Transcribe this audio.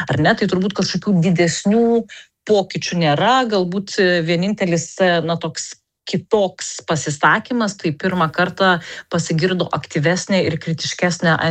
ar ne? Tai turbūt kažkokių didesnių pokyčių nėra, galbūt vienintelis, toks kitoks pasisakymas, tai pirmą kartą pasigirdo aktyvesnė ir kritiškesnė